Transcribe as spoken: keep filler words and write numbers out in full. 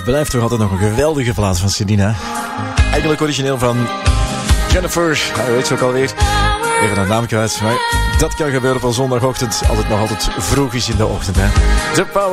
blijft toch altijd nog een geweldige plaat van Selena. Eigenlijk origineel van Jennifer. Hij weet ze ook alweer. Even een naam kwijt. Maar dat kan gebeuren op een zondagochtend. Altijd nog altijd vroeg is in de ochtend. Hè. The Power